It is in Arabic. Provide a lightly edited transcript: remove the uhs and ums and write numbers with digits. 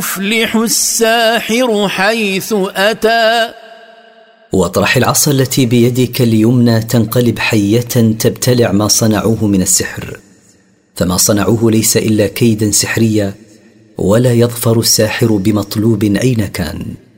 يفلح الساحر حيث أتى. واطرح العصا التي بيدك اليمنى تنقلب حية تبتلع ما صنعوه من السحر، فما صنعوه ليس إلا كيدا سحريا، ولا يظفر الساحر بمطلوب أين كان.